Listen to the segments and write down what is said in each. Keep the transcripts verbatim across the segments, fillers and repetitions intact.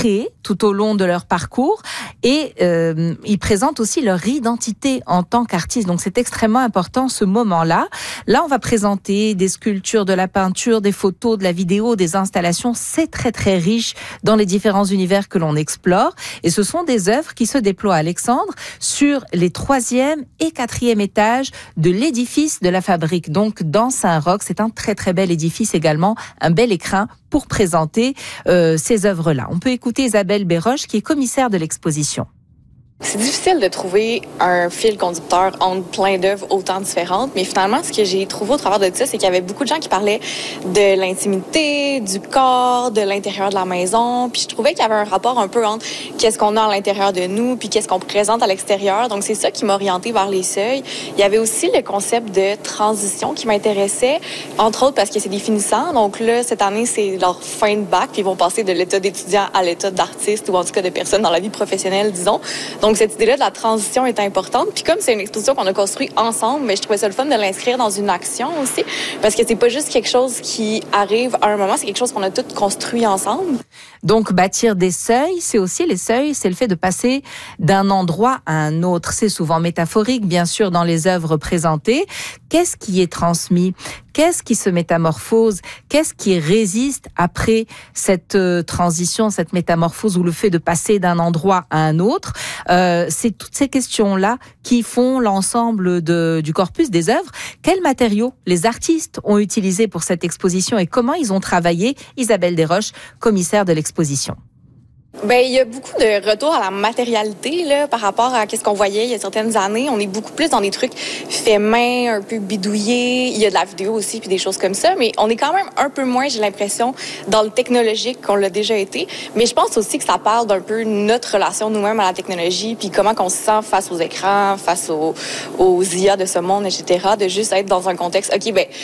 créer tout au long de leur parcours et euh, ils présentent aussi leur identité en tant qu'artistes. Donc c'est extrêmement important ce moment-là. Là, on va présenter des sculptures, de la peinture, des photos, de la vidéo, des installations. C'est très très riche dans les différents univers que l'on explore. Et ce sont des œuvres qui se déploient, Alexandre, sur les troisième et quatrième étages de l'édifice de la fabrique. Donc dans Saint-Roch, c'est un très très bel édifice également, un bel écrin pour présenter euh, ces œuvres-là. On peut écouter Isabelle Béroche, qui est commissaire de l'exposition. C'est difficile de trouver un fil conducteur entre plein d'œuvres autant différentes, mais finalement, ce que j'ai trouvé au travers de ça, c'est qu'il y avait beaucoup de gens qui parlaient de l'intimité, du corps, de l'intérieur de la maison, puis je trouvais qu'il y avait un rapport un peu entre qu'est-ce qu'on a à l'intérieur de nous, puis qu'est-ce qu'on présente à l'extérieur. Donc, c'est ça qui m'a orientée vers les seuils. Il y avait aussi le concept de transition qui m'intéressait, entre autres parce que c'est définissant. Donc là, cette année, c'est leur fin de bac, puis ils vont passer de l'état d'étudiant à l'état d'artiste, ou en tout cas de personne dans la vie professionnelle, disons. Donc, cette idée-là de la transition est importante. Puis comme c'est une exposition qu'on a construite ensemble, mais je trouvais ça le fun de l'inscrire dans une action aussi, parce que c'est pas juste quelque chose qui arrive à un moment, c'est quelque chose qu'on a tout construit ensemble. Donc, bâtir des seuils, c'est aussi les seuils, c'est le fait de passer d'un endroit à un autre. C'est souvent métaphorique, bien sûr, dans les œuvres présentées. Qu'est-ce qui est transmis? Qu'est-ce qui se métamorphose? Qu'est-ce qui résiste après cette euh, transition, cette métamorphose ou le fait de passer d'un endroit à un autre? Euh, c'est toutes ces questions-là qui font l'ensemble de, du corpus des œuvres. Quels matériaux les artistes ont utilisés pour cette exposition et comment ils ont travaillé? Isabelle Desroches, commissaire de l'exposition. Ben, il y a beaucoup de retours à la matérialité là, par rapport à ce qu'on voyait il y a certaines années. On est beaucoup plus dans des trucs faits main, un peu bidouillés. Il y a de la vidéo aussi, puis des choses comme ça. Mais on est quand même un peu moins, j'ai l'impression, dans le technologique qu'on l'a déjà été. Mais je pense aussi que ça parle d'un peu notre relation nous-mêmes à la technologie, puis comment qu'on se sent face aux écrans, face aux, aux I A de ce monde, et cetera. De juste être dans un contexte, OK, ben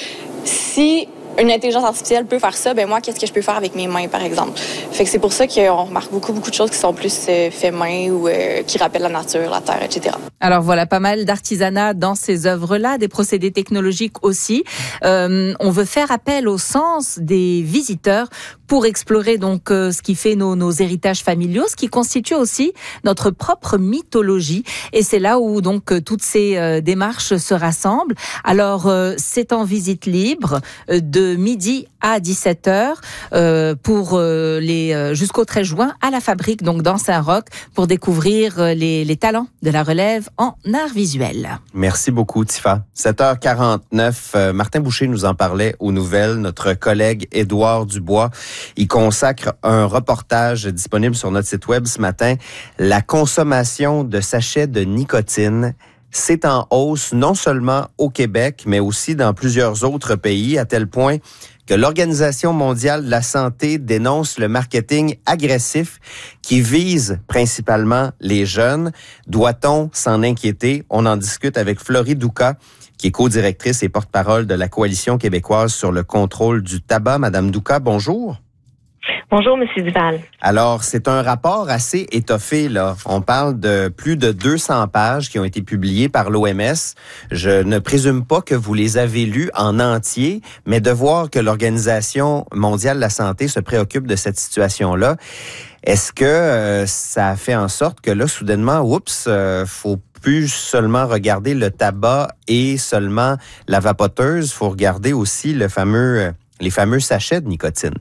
si une intelligence artificielle peut faire ça, ben moi, qu'est-ce que je peux faire avec mes mains, par exemple? Fait que c'est pour ça qu'on remarque beaucoup, beaucoup de choses qui sont plus euh, fait main ou euh, qui rappellent la nature, la terre, et cetera. Alors voilà, pas mal d'artisanat dans ces œuvres-là, des procédés technologiques aussi. Euh, on veut faire appel au sens des visiteurs pour explorer donc euh, ce qui fait nos, nos héritages familiaux, ce qui constitue aussi notre propre mythologie. Et c'est là où donc euh, toutes ces euh, démarches se rassemblent. Alors euh, c'est en visite libre euh, de midi à dix-sept heures euh, pour euh, les euh, jusqu'au treize juin à la fabrique, donc dans Saint-Roch, pour découvrir euh, les, les talents de la relève en art visuel. Merci beaucoup, Tifa. sept heures quarante-neuf, euh, Martin Boucher nous en parlait aux nouvelles. Notre collègue Édouard Dubois, il consacre un reportage disponible sur notre site web ce matin. La consommation de sachets de nicotine, c'est en hausse non seulement au Québec, mais aussi dans plusieurs autres pays, à tel point que l'Organisation mondiale de la santé dénonce le marketing agressif qui vise principalement les jeunes. Doit-on s'en inquiéter? On en discute avec Florie Douka, qui est co-directrice et porte-parole de la Coalition québécoise sur le contrôle du tabac. Madame Douka, bonjour. Bonjour, Monsieur Duval. Alors, c'est un rapport assez étoffé, là. On parle de plus de deux cents pages qui ont été publiées par l'O M S. Je ne présume pas que vous les avez lues en entier, mais de voir que l'Organisation mondiale de la santé se préoccupe de cette situation-là, est-ce que euh, ça a fait en sorte que là, soudainement, oups, euh, faut plus seulement regarder le tabac et seulement la vapoteuse, faut regarder aussi le fameux, les fameux sachets de nicotine?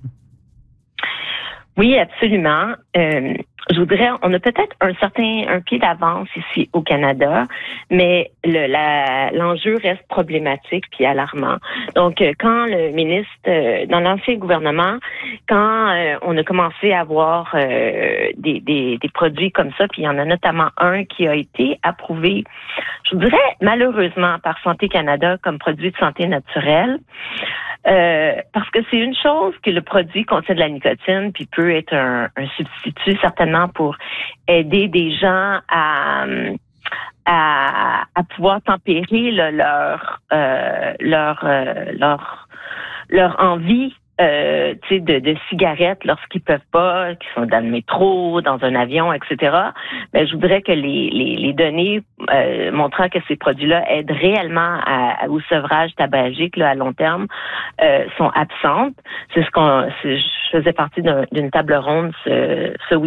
Oui, absolument. Euh, je voudrais, on a peut-être un certain un pied d'avance ici au Canada, mais le, la, l'enjeu reste problématique puis alarmant. Donc, quand le ministre, euh, dans l'ancien gouvernement, quand euh, on a commencé à avoir euh, des, des, des produits comme ça, puis il y en a notamment un qui a été approuvé, je voudrais malheureusement par Santé Canada comme produit de santé naturelle. Euh, parce que c'est une chose que le produit contient de la nicotine, puis peut être un, un substitut certainement pour aider des gens à à, à pouvoir tempérer là, leur euh, leur euh, leur leur envie. Euh, tu sais, de, de cigarettes lorsqu'ils peuvent pas, qui sont dans le métro, dans un avion, et cetera. Ben, je voudrais que les, les, les données euh, montrant que ces produits-là aident réellement à, à, au sevrage tabagique là, à long terme euh, sont absentes. C'est ce qu'on, c'est, je faisais partie d'un, d'une table ronde ce, ce week-end